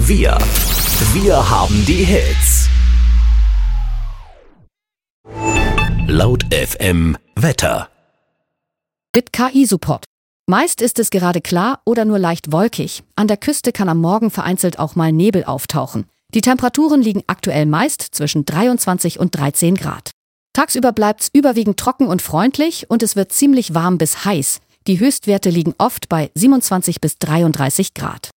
Wir haben die Hits. Laut FM Wetter. Mit KI-Support. Meist ist es gerade klar oder nur leicht wolkig. An der Küste kann am Morgen vereinzelt auch mal Nebel auftauchen. Die Temperaturen liegen aktuell meist zwischen 23 und 13 Grad. Tagsüber bleibt's überwiegend trocken und freundlich und es wird ziemlich warm bis heiß. Die Höchstwerte liegen oft bei 27 bis 33 Grad.